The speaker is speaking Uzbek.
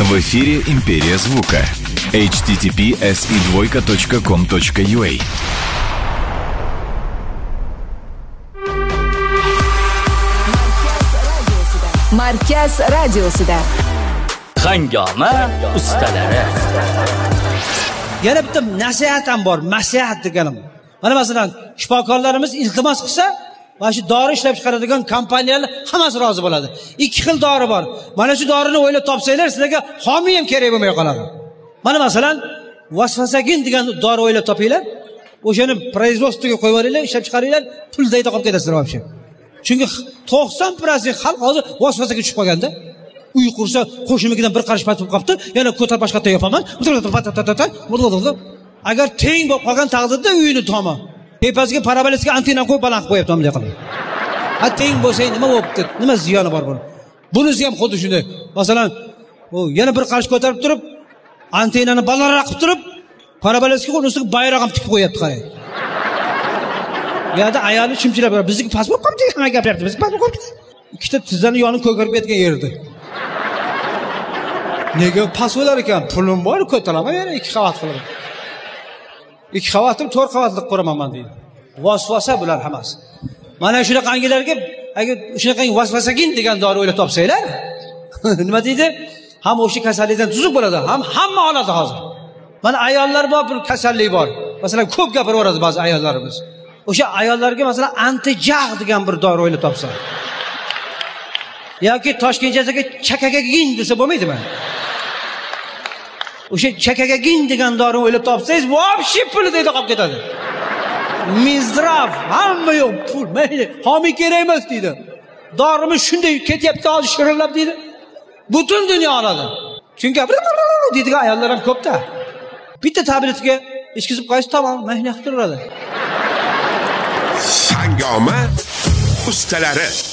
В эфире «Империя звука». https://com.ua. Markaz radiosida Hangoma ustalari. Yana bitta nasihat ham bor, nasihat deganim. Mana masalan, shifokorlarimiz iltimos qilsa, mana shu dori ishlab chiqaradigan kompaniyalar hammasi rozi bo'ladi. 2 xil dori bor. Mana shu dorini o'ylab topsanglar, sizlarga homiy ham kerak bo'lmay qoladi. Mana masalan, vasvasagin degan dori o'ylab topinglar. O'shani производствоga qo'yib yuboringlar, ishlab chiqaringlar, pul dayda qolib ketasizlar вообще. Chunki 90% xalq hozir vasvasaga tushib qolganda, uy qursa qo'shimikidan bir qarish patib qolibdi, yana ko'tar boshqa yopaman. Agar teng bo'lib qolgan taqdirda uyini tomi. Tepasiga parabolasiga antenna qo'yib baland qo'yapti bunday qilib. Ha teng bo'lsa nima bo'libdi? Nima ziyoni bor buni? Bunisi ham xuddi shunday. Masalan, u yana bir qarish ko'tarib turib, antennani balandroq qilib turib, parabolasiga unisiga bayroq ham tikib qo'yapti, qarang. Yerda ayoli chimchilab turadi. Bizniki pasport qolibdi, hamma gapiryapti. Bizniki pasport qolibdi. Ikkita tizzani yonib ko'karib ketgan yerda. Nega pasportlar ekan? Pulim bor, ko'taraman yana 2 qavat qilib. 2 qavatni 4 qavatlik quraman men deydi. Vasvasa bular hammasi. Mana shunaqangilarga agar shunaqangi vasvasagin degan dori o'ylab topsanglar, nima deydi? Ham o'sha kasallikdan tuzuk bo'ladi, ham hamma oladi hozir. Mana ayollar bor, bir kasallik bor. Masalan, ko'p gapiraveradi ba'zi ayollarimiz. O'sha ayollarga masalan antijag degan bir dori o'ylab topsa. Yoki Toshkentchaga chakagagin desa bo'lmaydimi? O'sha chakagagin degan dori o'ylab topsangiz, voobshi puli deydi qolib ketadi. Mizraf, hamma yo'q pul, mayli, homiy kerak emas deydi. Dorimiz shunday ketyapti, hozir shirinlab deydi. Butun dunyo oladi. Chunki deydigan ayollar ham ko'pda. Bitta tabletga ichkizib qo'ysa tamom, mayli qilib turadi. Hangoma ustalari.